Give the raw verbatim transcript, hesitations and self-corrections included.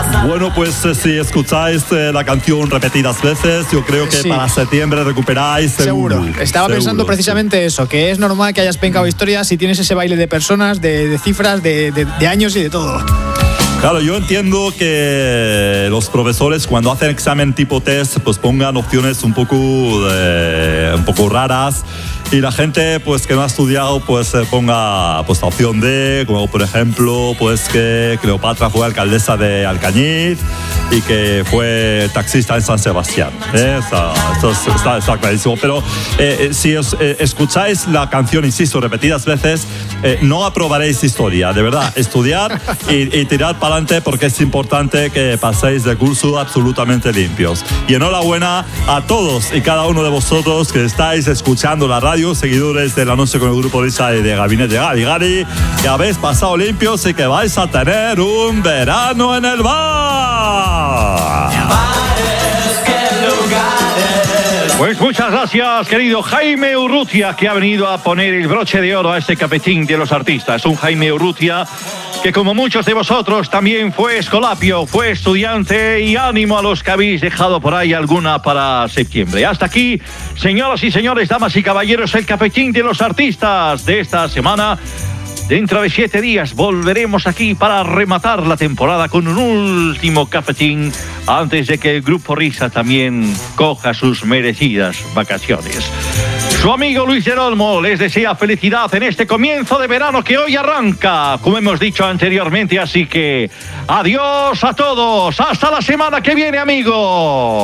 Bueno, pues eh, si escucháis eh, la canción repetidas veces, yo creo que Sí. para septiembre recuperáis seguro. Seguro. Estaba seguro, pensando precisamente sí. eso, que es normal que hayas pencado historias si tienes ese baile de personas, de, de cifras, de, de, de años y de todo. Claro, yo entiendo que los profesores cuando hacen examen tipo test pues pongan opciones un poco, de, un poco raras y la gente pues que no ha estudiado pues eh, ponga pues la opción D, como por ejemplo pues que Cleopatra fue alcaldesa de Alcañiz y que fue taxista en San Sebastián. ¿eh? Está, esto es- está, está clarísimo. Pero eh, eh, si os eh, escucháis la canción, insisto, repetidas veces, eh, no aprobaréis historia. De verdad, estudiar y, y tirar para adelante porque es importante que paséis de curso absolutamente limpios. Y enhorabuena a todos y cada uno de vosotros que estáis escuchando la radio, seguidores de La Noche con el Grupo Risa y de Gabinete Gari Gari, que habéis pasado limpios y que vais a tener un verano en el bar. Pues muchas gracias, querido Jaime Urrutia, que ha venido a poner el broche de oro a este cafetín de los artistas. Un Jaime Urrutia que, como muchos de vosotros, también fue escolapio, fue estudiante, y ánimo a los que habéis dejado por ahí alguna para septiembre. Hasta aquí, señoras y señores, damas y caballeros, el cafetín de los artistas de esta semana. Dentro de siete días volveremos aquí para rematar la temporada con un último cafetín antes de que el Grupo Risa también coja sus merecidas vacaciones. Su amigo Luis del Olmo les desea felicidad en este comienzo de verano que hoy arranca, como hemos dicho anteriormente, así que adiós a todos, hasta la semana que viene, amigos.